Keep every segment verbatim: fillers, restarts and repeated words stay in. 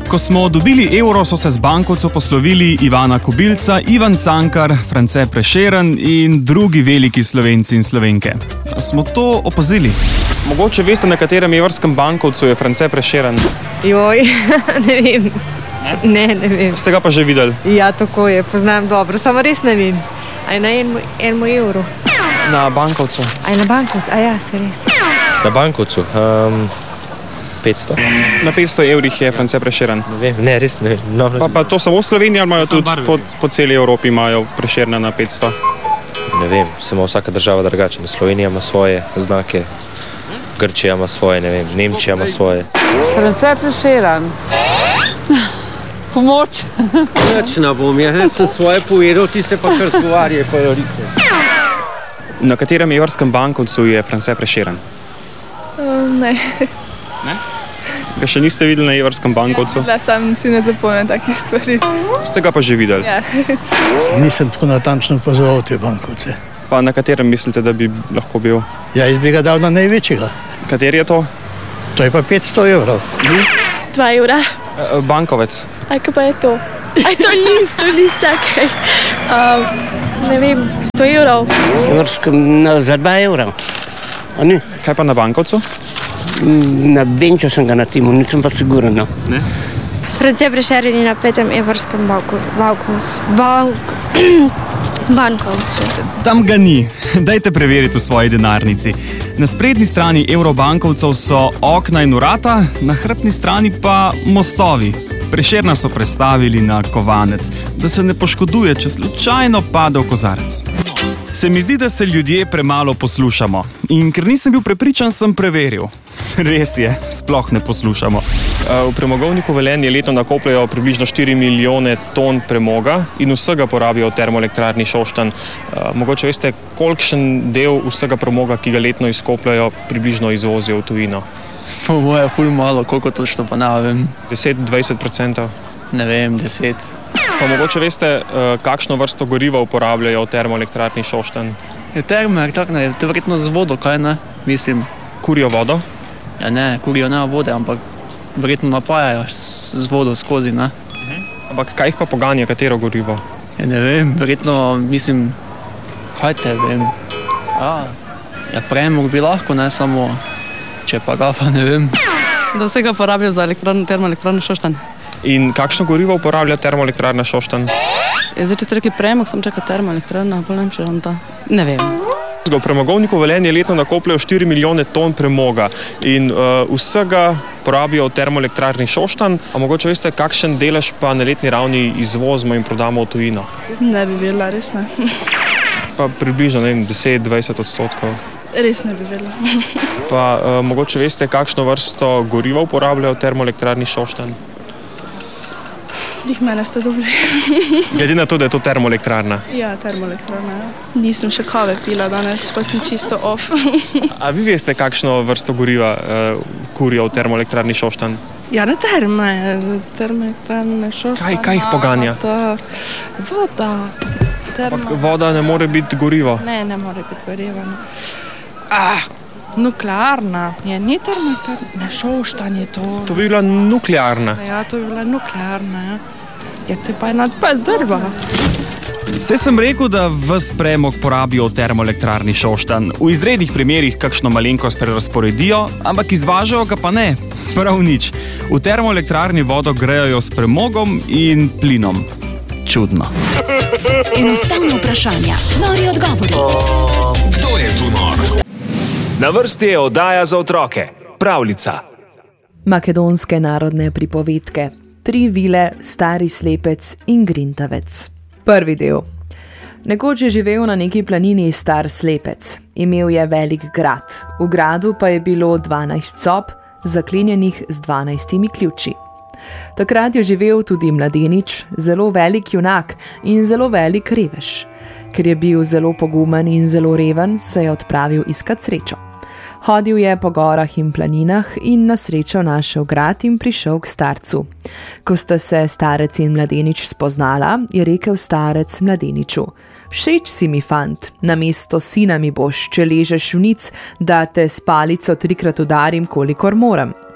Ko smo dobili evro, so se z bankovcev poslovili Ivana Kobilca, Ivan Cankar, France Prešeren in drugi veliki Slovenci in Slovenke. Smo to opazili? Mogoče veste, na katerem evrskem bankovcu je France Prešeren? Joj, ne vem. Ne, ne vem. Ste ga pa že videli? Ja, tako je, poznam dobro, samo res ne vem. Aj na enemu evru? Na bankovcu. Aj na bankovcu, a ja, se res. Na bankovcu? Um, petsto. Na petsto evrih je France Prešeren? Ne vem, ne, res ne vem. No, pa, pa to samo v Sloveniji ali imajo tudi po, po celi Evropi imajo Prešerna na petsto? Ne vem, samo vsaka država drugače. Slovenija ima svoje znake, Grčija ima svoje, ne vem, Nemčija ima svoje. France Prešeren. Pomoč. Nič ne bom, jaz sem svoje povedal, ti se pa kar zgovarjaj, pa jo rikne. Na katerem evrskem bankovcu je France Prešeren? Um, ne. Ne? Ga še niste videli na evrskem bankovcu? Ja, sam si ne zapomnim takih stvari. Ste ga pa že videli? Ja. Nisem tako natančno opazoval te bankovce. Pa na katerem mislite, da bi lahko bil? Ja, jaz bi ga dal na največjega. Kateri je to? To je pa petsto evrov. Dva evra. E, bankovec. Aj, kaj pa je to? Aj, to je list, to je list, čakaj. Um, ne vem, sto evrov. Za dva evra. A ni? Kaj pa na bankovcu? Na benču sem ga na timu, nisem pa siguren. No. Ne? France Prešeren je na petem evrskem bankovcu. Bankovcu. Tam ga ni. Dajte preveriti v svoji denarnici. Na sprednji strani evrobankovcev so okna in vrata, na hrbtni strani pa mostovi. Prešerna so prestavili na kovanec, da se ne poškoduje, če slučajno pade v kozarec. Se mi zdi, da se ljudje premalo poslušamo. In ker nisem bil prepričan, sem preveril. Res je, sploh ne poslušamo. V premogovniku Velenje letno nakopljajo približno štiri milijone ton premoga in vsega porabijo v termoelektrarni Šoštanj. Mogoče veste, kolikšen del vsega premoga, ki ga letno izkopljajo, približno izvozijo v tujino? Po moje ful malo, koliko točno pa ne vem. deset do dvajset procentov? Ne vem, deset. Pa mogoče veste, kakšno vrsto goriva uporabljajo v termoelektrarni Šoštanj? Je termoelektrarna, je to verjetno z vodo, kaj ne? Mislim. Kurijo vodo? Ja ne, kurijo ne vode, ampak verjetno napajajo z vodo skozi, ne? Ampak kaj jih pa poganja, katero gorivo? Ja ne vem, verjetno, mislim, kaj te vem. Ja, ja premog bi lahko, ne samo, če pa ga pa ne vem. Da vsega porabijo za termoelektrarno Šoštanj. In kakšno gorivo uporablja termoelektrarna Šoštanj? Zdaj, če ste rekli premog, sem čaka termoelektrarna, pa ne vem, če vam ta. Ne vem. V premogovniku Velenje letno nakopljajo štiri milijone ton premoga in uh, vsega porabijo v termoelektrarni Šoštanj. A mogoče veste, kakšen delež pa na letni ravni izvozimo in prodamo v tujino? Ne bi vedela, res ne. Pa približno, ne vem, deset do dvajset odstotkov. Res ne bi vedela. Pa uh, mogoče veste, kakšno vrsto goriva uporabljajo v termoelektrarni Šoštanj? Njih mene ste dobili. Glede na to, da je to termoelektrarna? Ja, termoelektrarna, ja. Nisem še kave pila danes, pa sem čisto off. A vi veste, kakšno vrsto goriva uh, kurijo v termoelektrarni Šoštanj? Ja, ne terme, termoelektrarne Šoštanj. Kaj, kaj jih poganja? Voda. Termo. Voda ne more biti gorivo? Ne, ne more biti gorivo. Ah, nuklearna. Je ni termoelektrarna Šoštanj je to. To bi bila nuklearna? Ja, to bi bila nuklearna, ja. Je to pa ena prva. Saj sem rekel, da ves premog porabijo v termoelektrarni Šoštanj. V izrednih primerih kakšno malenkost prerazporedijo, ampak izvažajo ga pa ne. Prav nič. V termoelektrarni vodo grejajo s premogom in plinom. Čudno. Enostavno vprašanja, nori odgovori. O, kdo je tu nor? Na vrsti je oddaja za otroke. Pravljica. Makedonske narodne pripovedke. Tri vile, stari slepec in grintavec. Prvi del. Nekoč je živel na neki planini star slepec. Imel je velik grad. V gradu pa je bilo dvanajst sob, zaklenjenih z dvanajstimi ključi. Takrat je živel tudi mladenič, zelo velik junak in zelo velik revež. Ker je bil zelo pogumen in zelo reven, se je odpravil iskat srečo. Hodil je po gorah in planinah in na srečo našel grad in prišel k starcu. Ko sta se starec in mladenič spoznala, je rekel starec mladeniču: Všeč si mi, fant, namesto sina mi boš, če ležeš v nic, da te s palico trikrat udarim, kolikor moram.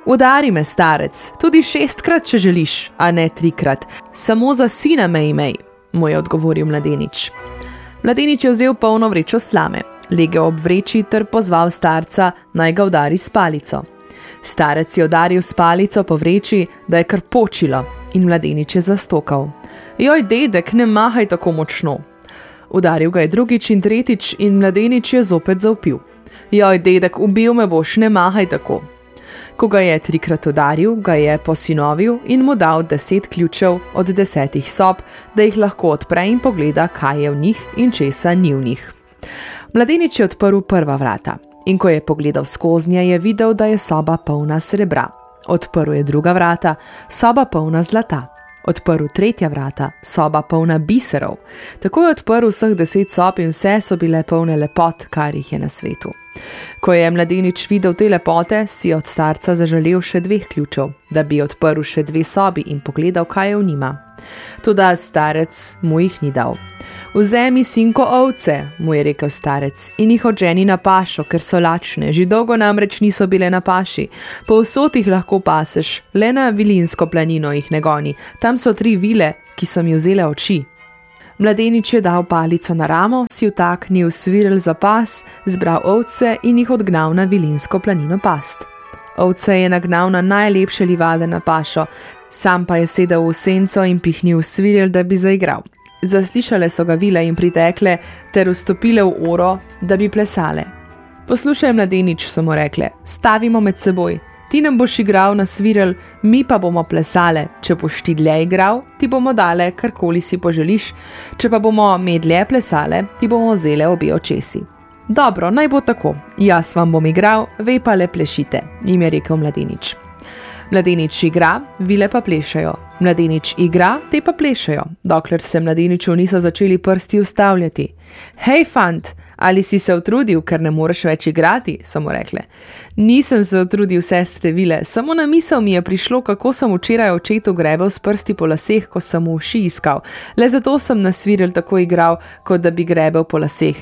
Udari me, starec, tudi šestkrat, če želiš, a ne trikrat. Samo za sina me imej, mu je odgovoril mladenič. Mladenič je vzel polno vrečo slame, legel ob vreči ter pozval starca, naj ga udari s palico. Starec je udaril s palico po vreči, da je kar počilo, in mladenič je zastokal. Joj, dedek, ne mahaj tako močno. Udaril ga je drugič in tretjič in mladenič je zopet zavpil. Joj, dedek, ubil me boš, ne mahaj tako. Ko ga je trikrat udaril, ga je posinovil in mu dal deset ključev od desetih sob, da jih lahko odpre in pogleda, kaj je v njih in česa ni v njih. Mladenič je odprl prva vrata in ko je pogledal skoznje, je videl, da je soba polna srebra. Odprl je druga vrata, soba polna zlata. Odprl tretja vrata, soba polna biserov. Tako je odprl vseh deset sob in vse so bile polne lepot, kar jih je na svetu. Ko je mladenič videl te lepote, si od starca zaželel še dveh ključev, da bi odprl še dve sobi in pogledal, kaj je v njima. Toda starec mu jih ni dal. Vzemi, sinko, ovce, mu je rekel starec, in jih odženi na pašo, ker so lačne, že dolgo namreč niso bile na paši. Povsod jih lahko paseš, le na Vilinsko planino jih ne goni, tam so tri vile, ki so mi vzele oči. Mladenič je dal palico na ramo, si vtaknil svirel za pas, zbral ovce in jih odgnal na Vilinsko planino past. Ovce je nagnal na najlepše livade na pašo, sam pa je sedel v senco in pihnil svirel, da bi zaigral. Zaslišale so ga vile in pritekle ter vstopile v oro, da bi plesale. Poslušaj, mladenič, so mu rekle, stavimo med seboj. Ti nam boš igral na svirel, mi pa bomo plesale. Če boš ti dlje igral, ti bomo dale, karkoli si poželiš. Če pa bomo me dlje plesale, ti bomo vzele obe očesi. Dobro, naj bo tako. Jaz vam bom igral, ve pa le plešite, jim je rekel mladenič. Mladenič igra, vile pa plešajo. Mladenič igra, te pa plešajo, dokler se mladeniču niso začeli prsti ustavljati. Hej, fant, ali si se utrudil, ker ne moreš več igrati, so mu rekle. Nisem se utrudil, sestre vile, samo na misel mi je prišlo, kako sem včeraj očetu grebel s prsti po laseh, ko sem mu uši iskal. Le zato sem na svirel tako igral, kot da bi grebel po laseh.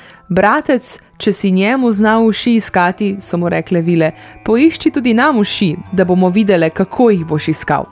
Bratec, če si njemu znal uši iskati, so mu rekle vile, poišči tudi nam uši, da bomo videle, kako jih boš iskal.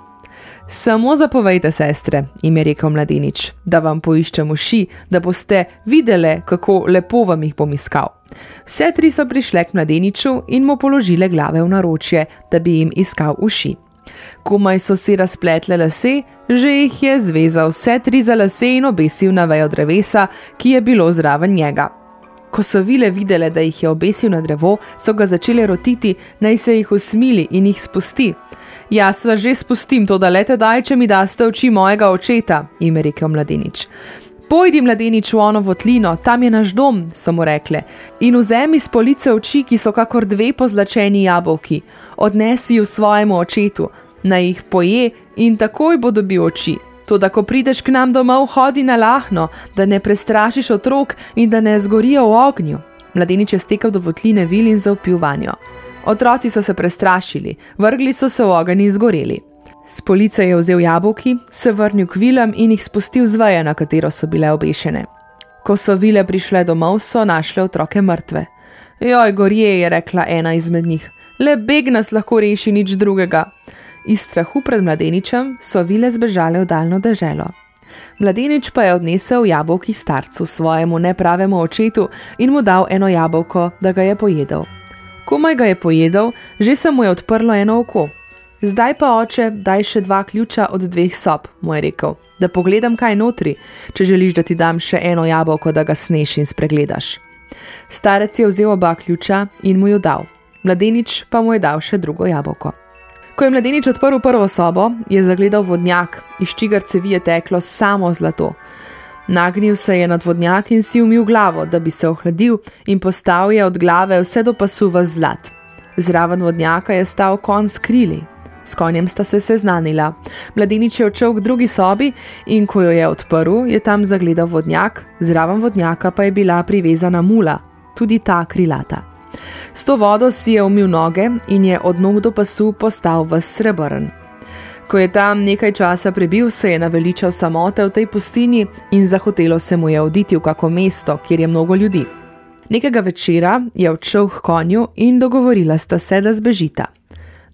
Samo zapovejte, sestre, jim je rekel mladenič, da vam poiščem uši, da boste videle, kako lepo vam jih bom iskal. Vse tri so prišle k mladeniču in mu položile glave v naročje, da bi jim iskal uši. Komaj so si razpletle lase, že jih je zvezal vse tri za lase in obesil na vejo drevesa, ki je bilo zraven njega. Ko so vile videle, da jih je obesil na drevo, so ga začele rotiti, naj se jih usmili in jih spusti. Jaz vas že spustim, to da lete daj, če mi daste oči mojega očeta, jim je rekel mladenič. Pojdi, mladenič, v ono votlino, tam je naš dom, so mu rekle, in vzemi s police oči, ki so kakor dve pozlačeni jabolki. Odnesi ju svojemu očetu, naj jih poje in takoj bo dobil oči. Toda, ko prideš k nam domov, hodi na lahno, da ne prestrašiš otrok in da ne zgorijo v ognju. Mladenič je stekel do votline vil in zavpil vanjo. Otroci so se prestrašili, vrgli so se v ogenj in zgoreli. S police je vzel jabolki, se vrnil k vilam in jih spustil z veje, na katero so bile obešene. Ko so vile prišle domov, so našle otroke mrtve. Joj, gorje, je rekla ena izmed njih, le beg nas lahko reši, nič drugega. Iz strahu pred mladeničem so vile zbežale v daljno deželo. Mladenič pa je odnesel jabolki starcu, svojemu nepravemu očetu, in mu dal eno jabolko, da ga je pojedel. Komaj ga je pojedel, že se mu je odprlo eno oko. Zdaj pa, oče, daj še dva ključa od dveh sob, mu je rekel, da pogledam, kaj notri, če želiš, da ti dam še eno jabolko, da ga sneš in spregledaš. Starec je vzel oba ključa in mu jo dal. Mladenič pa mu je dal še drugo jabolko. Ko je mladenič odprl prvo sobo, je zagledal vodnjak, iz čigar cevi je teklo samo zlato. Nagnil se je nad vodnjak in si umil glavo, da bi se ohladil, in postal je od glave vse do pasu v zlat. Zraven vodnjaka je stal konj s krili. S konjem sta se seznanila. Mladenič je odšel k drugi sobi in ko jo je odprl, je tam zagledal vodnjak, zraven vodnjaka pa je bila privezana mula, tudi ta krilata. S to vodo si je umil noge in je od nog do pasu postal ves srebrn. Ko je tam nekaj časa prebil, se je naveličal samote v tej pustinji in zahotelo se mu je oditi v kako mesto, kjer je mnogo ljudi. Nekega večera je odšel k konju in dogovorila sta se, da zbežita.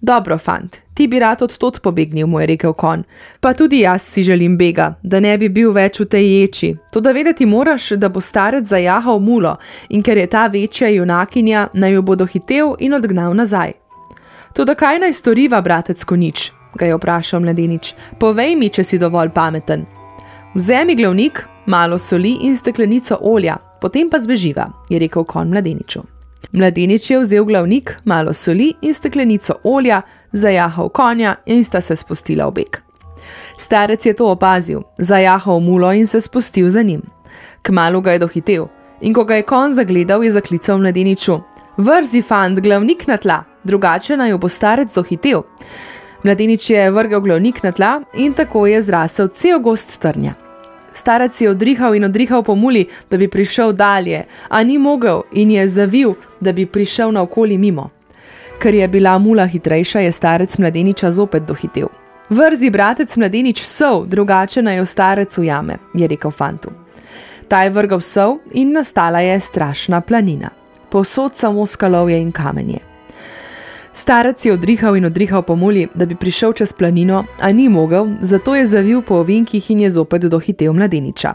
Dobro, fant, ti bi rad od tod pobegnil, mu je rekel konj. Pa tudi jaz si želim bega, da ne bi bil več v tej ječi. Toda vedeti moraš, da bo starec zajahal mulo in ker je ta večja junakinja, naj jo bo dohitel in odgnal nazaj. Toda kaj naj storiva, bratec Konjič? Ga je vprašal mladenič. Povej mi, če si dovolj pameten. Vzemi glavnik, malo soli in steklenico olja, potem pa zbeživa, je rekel konj mladeniču. Mladenič je vzel glavnik, malo soli in steklenico olja, zajahal konja in sta se spustila v beg. Starec je to opazil, zajahal mulo in se spustil za njim. Kmalu ga je dohitel in ko ga je konj zagledal, je zaklical mladeniču. Vrzi, fant, glavnik na tla, drugače naj jo bo starec dohitel. Mladenič je vrgel glavnik na tla in tako je zrasel cel gost trnja. Starec je odrihal in odrihal po muli, da bi prišel dalje, a ni mogel in je zavil, da bi prišel naokoli mimo. Ker je bila mula hitrejša, je starec mladeniča zopet dohitel. Vrzi, bratec mladenič, sol, drugače naj jo starec ujame, je rekel fantu. Ta je vrgal sol in nastala je strašna planina. Povsod samo skalovje in kamenje. Starec je odrihal in odrihal po muli, da bi prišel čez planino, a ni mogel, zato je zavil po ovinkih in je zopet dohitel mladeniča.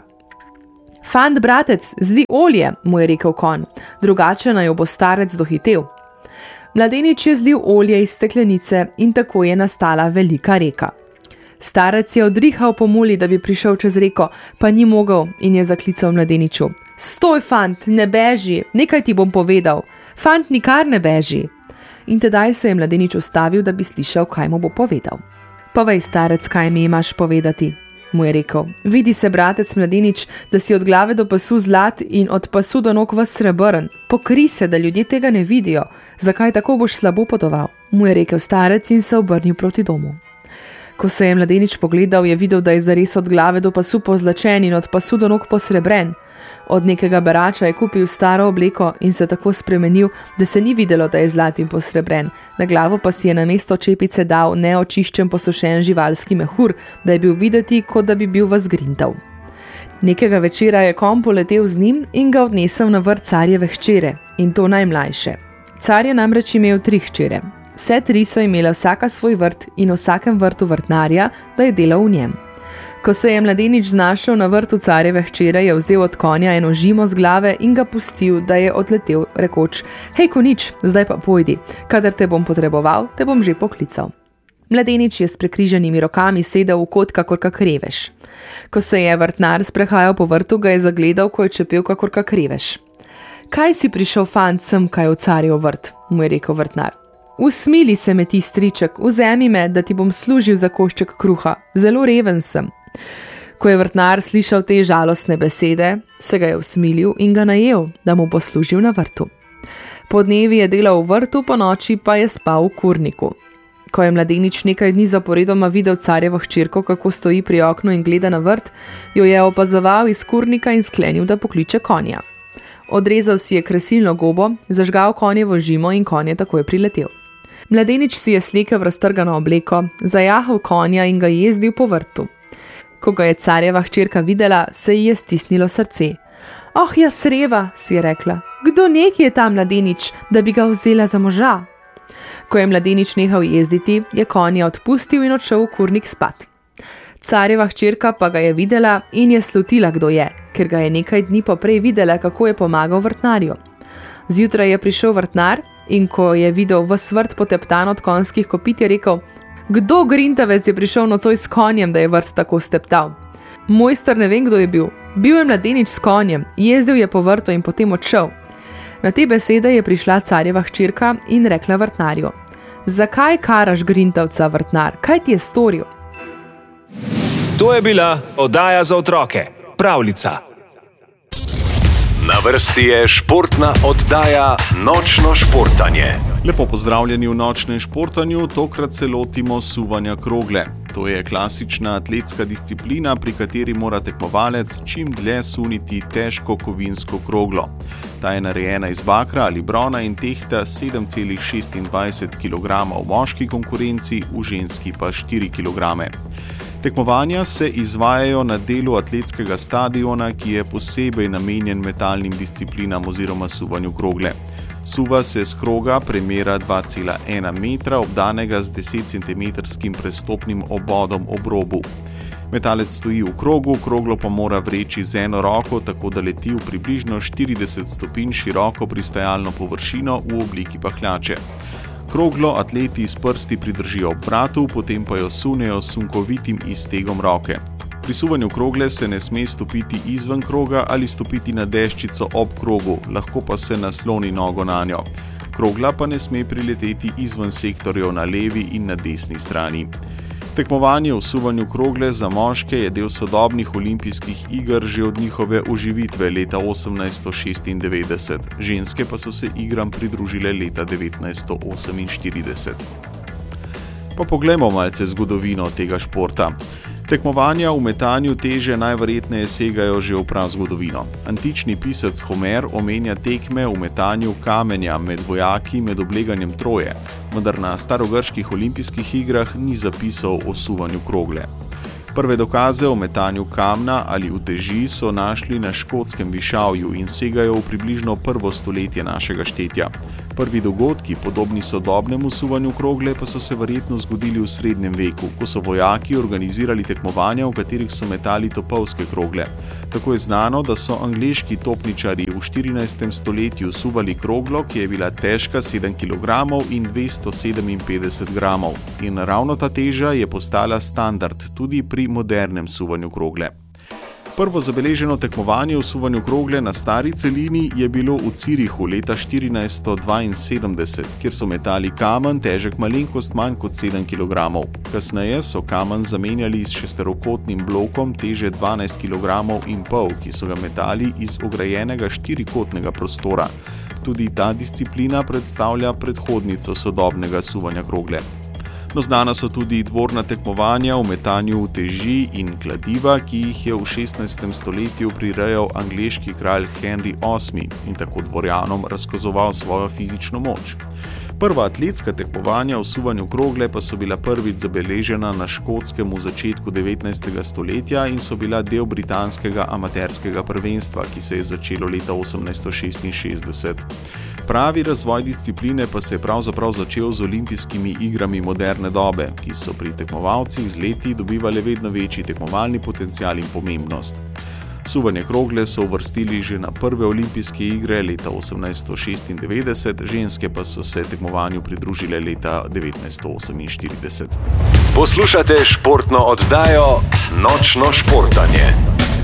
Fant, bratec, zli olje, mu je rekel konj, drugače naj jo bo starec dohitel. Mladenič je zlil olje iz steklenice in tako je nastala velika reka. Starec je odrihal po muli, da bi prišel čez reko, pa ni mogel in je zaklical mladeniču. Stoj, fant, ne beži, nekaj ti bom povedal. Fant nikar ne beži. In tedaj se je mladenič ustavil, da bi slišal, kaj mu bo povedal. Povej, starec, kaj mi imaš povedati, mu je rekel. Vidi se, bratec mladenič, da si od glave do pasu zlat in od pasu do nog vas srebrn. Pokri se, da ljudje tega ne vidijo. Zakaj tako boš slabo potoval? Mu je rekel starec in se obrnil proti domu. Ko se je mladenič pogledal, je videl, da je zares od glave do pasu pozlačen in od pasu do nog posrebren. Od nekega berača je kupil staro obleko in se tako spremenil, da se ni videlo, da je zlat in posrebren. Na glavo pa si je namesto čepice dal neočiščen posušen živalski mehur, da je bil videti, kot da bi bil vas grintav. Nekega večera je konj poletel z njim in ga odnesel na vrt carjeve hčere, in to najmlajše. Car je namreč imel tri hčere. Vse tri so imele vsaka svoj vrt in v vsakem vrtu vrtnarja, da je delal v njem. Ko se je mladenič znašel na vrtu carjeve hčere, je vzel od konja eno žimo z glave in ga pustil, da je odletel, rekoč, hej, Konjič, zdaj pa pojdi, kadar te bom potreboval, te bom že poklical. Mladenič je s prekrižanimi rokami sedel v kot kakor kak revež. Ko se je vrtnar sprehajal po vrtu, ga je zagledal, ko je čepel kakor kak revež. Kaj si prišel, fant, sem kaj v carjev vrt, mu je rekel vrtnar. Usmili se me ti, striček, vzemi me, da ti bom služil za košček kruha, zelo reven sem. Ko je vrtnar slišal te žalostne besede, se ga je usmilil in ga najel, da mu bo služil na vrtu. Po dnevi je delal v vrtu, po noči pa je spal v kurniku. Ko je mladenič nekaj dni zaporedoma videl carjevo hčerko, kako stoji pri oknu in gleda na vrt, jo je opazoval iz kurnika in sklenil, da pokliče konja. Odrezal si je kresilno gobo, zažgal konjevo žimo in konj je takoj priletel. Mladenič si je slekel v raztrgano obleko, zajahal konja in ga jezdil po vrtu. Ko ga je carjeva hčerka videla, se ji je stisnilo srce. Oh, ja, sreva, si je rekla, kdo neki je ta mladenič, da bi ga vzela za moža? Ko je mladenič nehal jezditi, je konja odpustil in odšel v kurnik spat. Carjeva hčerka pa ga je videla in je slutila, kdo je, ker ga je nekaj dni poprej videla, kako je pomagal vrtnarju. Zjutraj je prišel vrtnar in ko je videl ves vrt poteptan od konjskih kopit, je rekel, kdo grintavec je prišel nocoj s konjem, da je vrt tako steptal? Mojster ne vem, kdo je bil. Bil je mladenič s konjem, jezdil je po vrtu in potem odšel. Na te besede je prišla carjeva hčerka in rekla vrtnarju, zakaj karaš grintavca, vrtnar, kaj ti je storil? To je bila oddaja za otroke, Pravljica. Na vrsti je športna oddaja Nočno športanje. Lepo pozdravljeni v Nočnem športanju, tokrat se lotimo suvanja krogle. To je klasična atletska disciplina, pri kateri mora tekmovalec čim dlje suniti težko kovinsko kroglo. Ta je narejena iz bakra ali brona in tehta sedem celih šestindvajset kilogramov v moški konkurenci, v ženski pa štiri kilograme. Tekmovanja se izvajajo na delu atletskega stadiona, ki je posebej namenjen metalnim disciplinam oziroma suvanju krogle. Suva se z kroga premera dva cela ena metra, obdanega z desetcentimetrskim prestopnim obodom ob robu. Metalec stoji v krogu, kroglo pa mora vreči z eno roko, tako da leti v približno štirideset stopinj široko pristajalno površino v obliki pahljače. Kroglo atleti s prsti pridržijo ob vratu, potem pa jo sunejo s sunkovitim iztegom roke. Pri suvanju krogle se ne sme stopiti izven kroga ali stopiti na deščico ob krogu, lahko pa se nasloni nogo nanjo. Krogla pa ne sme prileteti izven sektorjev na levi in na desni strani. Tekmovanje v suvanju krogle za moške je del sodobnih olimpijskih iger že od njihove oživitve leta osemnajststo šestindevetdeset, ženske pa so se igram pridružile leta devetnajststo oseminštirideset. Pa poglejmo malce zgodovino tega športa. Tekmovanja v metanju teže najverjetneje segajo že v prazgodovino. Antični pisec Homer omenja tekme v metanju kamenja med vojaki med obleganjem Troje, vendar na starogrških olimpijskih igrah ni zapisal o suvanju krogle. Prve dokaze o metanju kamna ali uteži so našli na škotskem višavju in segajo v približno prvo stoletje našega štetja. Prvi dogodki, podobni sodobnemu suvanju krogle, pa so se verjetno zgodili v srednjem veku, ko so vojaki organizirali tekmovanja, v katerih so metali topovske krogle. Tako je znano, da so angleški topničarji v štirinajstem stoletju suvali kroglo, ki je bila težka sedem kilogramov in dvesto sedeminpetdeset gramov. In ravno ta teža je postala standard tudi pri modernem suvanju krogle. Prvo zabeleženo tekmovanje v suvanju krogle na stari celini je bilo v Zürichu leta štirinajststo dvainsedemdeset, kjer so metali kamen težek malenkost manj kot sedem kilogramov. Kasneje so kamen zamenjali s šesterokotnim blokom teže dvanajst kilogramov in pol, ki so ga metali iz ograjenega štirikotnega prostora. Tudi ta disciplina predstavlja predhodnico sodobnega suvanja krogle. No, znana so tudi dvorna tekmovanja v metanju uteži in kladiva, ki jih je v šestnajstem stoletju prirejal angleški kralj Henry osmi in tako dvorjanom razkazoval svojo fizično moč. Prva atletska tekmovanja v suvanju krogle pa so bila prvič zabeležena na Škotskem v začetku devetnajstega stoletja in so bila del britanskega amaterskega prvenstva, ki se je začelo leta osemnajststo šestinšestdeset. Pravi razvoj discipline pa se je pravzaprav začel z olimpijskimi igrami moderne dobe, ki so pri tekmovalcih z leti dobivale vedno večji tekmovalni potencial in pomembnost. Suvanje krogle so uvrstili že na prve olimpijske igre leta osemnajststo šestindevetdeset, ženske pa so se tekmovanju pridružile leta devetnajststo oseminštirideset. Poslušate športno oddajo Nočno športanje.